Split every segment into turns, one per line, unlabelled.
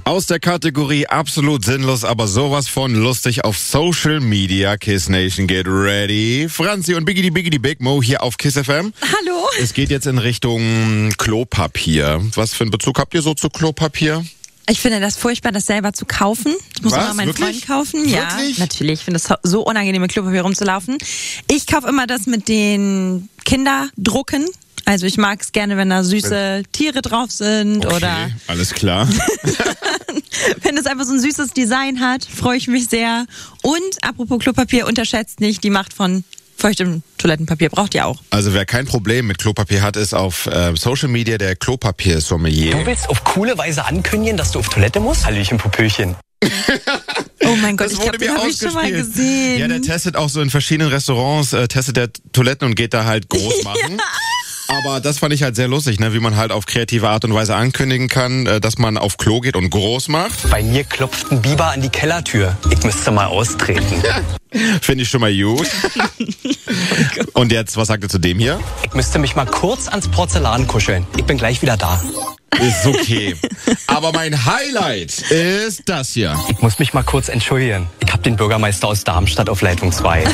Aus der Kategorie absolut sinnlos, aber sowas von lustig auf Social Media. Kiss Nation, get ready. Franzi und Biggity Big Mo hier auf Kiss FM.
Hallo.
Es geht jetzt in Richtung Klopapier. Was für einen Bezug habt ihr so zu Klopapier?
Ich finde das furchtbar, das selber zu kaufen. Ich muss
Was?
immer meinen
Wirklich?
Freund kaufen.
Wirklich?
Ja, natürlich. Ich finde es so unangenehm, mit Klopapier rumzulaufen. Ich kaufe immer das mit den Kinderdrucken. Also ich mag es gerne, wenn da süße Tiere drauf sind
Okay,
oder
alles klar.
wenn es einfach so ein süßes Design hat, freue ich mich sehr. Und apropos Klopapier, unterschätzt nicht die Macht von feuchtem Toilettenpapier. Braucht ihr auch.
Also wer kein Problem mit Klopapier hat, ist auf Social Media der Klopapier-Sommelier.
Du willst auf coole Weise ankündigen, dass du auf Toilette musst? Hallöchen, Popöchen.
Oh mein Gott,
Das
ich
wurde
glaube, den
mir
habe ich schon mal
ausgespielt.
gesehen.
Ja, der testet auch so in verschiedenen Restaurants, testet der Toiletten und geht da halt groß machen. Aber das fand ich halt sehr lustig, ne? Wie man halt auf kreative Art und Weise ankündigen kann, dass man auf Klo geht und groß macht.
Bei mir klopft ein Biber an die Kellertür. Ich müsste mal austreten.
Finde ich schon mal gut. Und jetzt, was sagt ihr zu dem hier?
Ich müsste mich mal kurz ans Porzellan kuscheln. Ich bin gleich wieder da.
Ist okay. Aber mein Highlight ist das hier.
Ich muss mich mal kurz entschuldigen. Ich habe den Bürgermeister aus Darmstadt auf Leitung 2.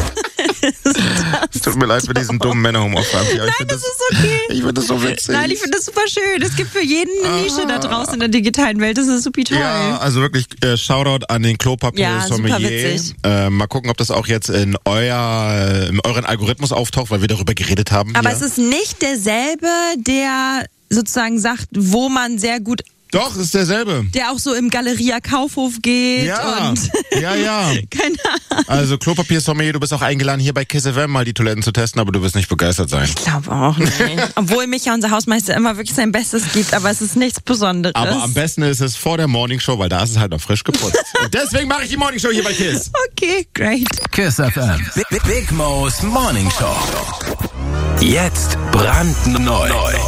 Es tut mir leid für diesen dummen Männerhumor, Franzi.
Nein, das ist okay.
Ich finde das so witzig.
Nein, ich finde das super schön. Es gibt für jeden eine Nische da draußen in der digitalen Welt. Das ist super toll.
Ja, also wirklich Shoutout an den Klopapier-Sommelier.
Ja, super witzig.
Mal gucken, ob das auch jetzt in euren Algorithmus auftaucht, weil wir darüber geredet haben.
Aber
hier.
es ist nicht derselbe, der sozusagen sagt, wo man sehr gut,
Doch, es ist derselbe.
der auch so im Galeria Kaufhof geht
Ja,
und
ja.
keine Ahnung.
Also Klopapier-Sommelier, du bist auch eingeladen, hier bei Kiss FM mal die Toiletten zu testen, aber du wirst nicht begeistert sein.
Ich glaube auch nicht. Obwohl Micha, unser Hausmeister, immer wirklich sein Bestes gibt, aber es ist nichts Besonderes.
Aber am besten ist es vor der Morningshow, weil da ist es halt noch frisch geputzt. Und deswegen mache ich die Morningshow hier bei Kiss.
Okay, great.
Kiss FM. Big Mo's Morning Show. Jetzt brandneu.